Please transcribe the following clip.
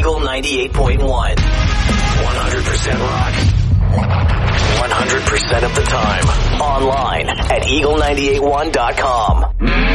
Eagle 98.1. 100% rock. 100% of the time. Online at eagle981.com.